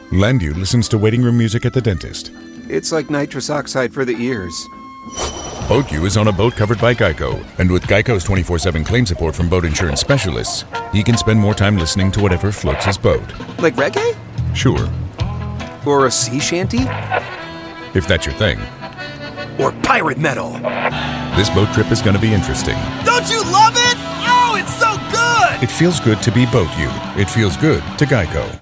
Landu listens to waiting room music at the dentist. It's like nitrous oxide for the ears. BoatU is on a boat covered by Geico, and with Geico's 24/7 claim support from boat insurance specialists, he can spend more time listening to whatever floats his boat. Like reggae? Sure. Or a sea shanty? If that's your thing. Or pirate metal? This boat trip is going to be interesting. Don't you love it? Oh, it's so good! It feels good to be BoatU. It feels good to Geico.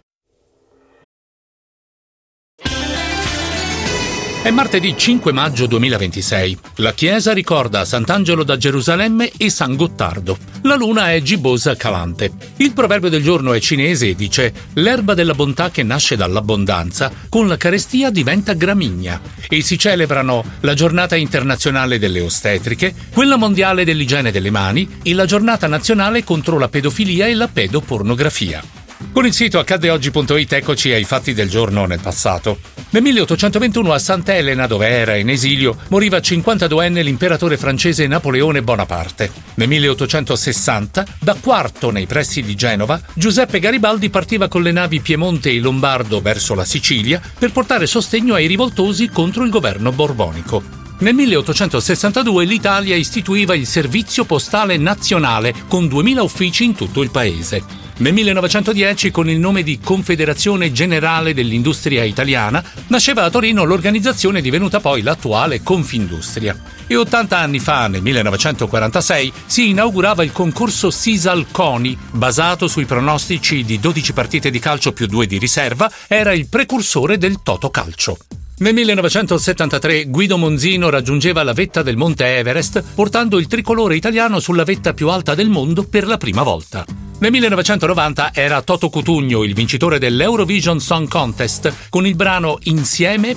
È martedì 5 maggio 2026. La Chiesa ricorda Sant'Angelo da Gerusalemme e San Gottardo. La luna è gibbosa calante. Il proverbio del giorno è cinese e dice: l'erba della bontà che nasce dall'abbondanza, con la carestia diventa gramigna. E si celebrano la giornata internazionale delle ostetriche, quella mondiale dell'igiene delle mani e la giornata nazionale contro la pedofilia e la pedopornografia. Con il sito accaddeoggi.it eccoci ai fatti del giorno nel passato. Nel 1821 a Santa Elena, dove era in esilio, moriva 52enne l'imperatore francese Napoleone Bonaparte. Nel 1860, da Quarto, nei pressi di Genova, Giuseppe Garibaldi partiva con le navi Piemonte e Lombardo verso la Sicilia per portare sostegno ai rivoltosi contro il governo borbonico. Nel 1862 l'Italia istituiva il Servizio Postale Nazionale con 2000 uffici in tutto il paese. Nel 1910, con il nome di Confederazione Generale dell'Industria Italiana, nasceva a Torino l'organizzazione divenuta poi l'attuale Confindustria. E 80 anni fa, nel 1946, si inaugurava il concorso Sisal-CONI, basato sui pronostici di 12 partite di calcio più 2 di riserva, era il precursore del Totocalcio. Nel 1973 Guido Monzino raggiungeva la vetta del Monte Everest, portando il tricolore italiano sulla vetta più alta del mondo per la prima volta. Nel 1990 era Toto Cutugno il vincitore dell'Eurovision Song Contest con il brano Insieme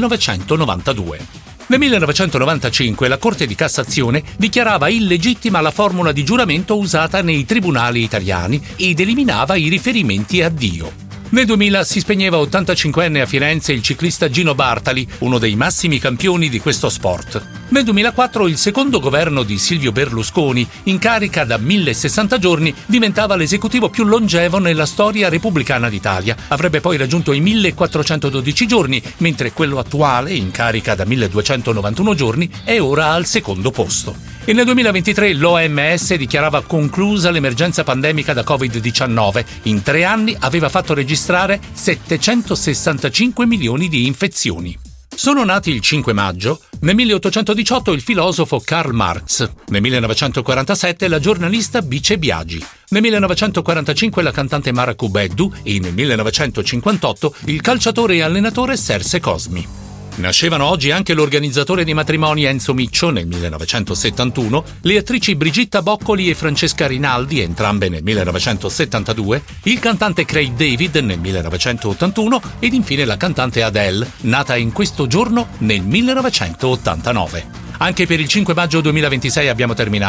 1992. Nel 1995 la Corte di Cassazione dichiarava illegittima la formula di giuramento usata nei tribunali italiani ed eliminava i riferimenti a Dio. Nel 2000 si spegneva 85enne a Firenze il ciclista Gino Bartali, uno dei massimi campioni di questo sport. Nel 2004 il secondo governo di Silvio Berlusconi, in carica da 1060 giorni, diventava l'esecutivo più longevo nella storia repubblicana d'Italia. Avrebbe poi raggiunto i 1412 giorni, mentre quello attuale, in carica da 1291 giorni, è ora al secondo posto. E nel 2023 l'OMS dichiarava conclusa l'emergenza pandemica da Covid-19. In 3 anni aveva fatto registrare 765 milioni di infezioni. Sono nati il 5 maggio, nel 1818 il filosofo Karl Marx, nel 1947 la giornalista Bice Biagi, nel 1945 la cantante Mara Kubeddu e nel 1958 il calciatore e allenatore Serse Cosmi. Nascevano oggi anche l'organizzatore dei matrimoni Enzo Miccio nel 1971, le attrici Brigitta Boccoli e Francesca Rinaldi, entrambe nel 1972, il cantante Craig David nel 1981 ed infine la cantante Adele, nata in questo giorno nel 1989. Anche per il 5 maggio 2026 abbiamo terminato.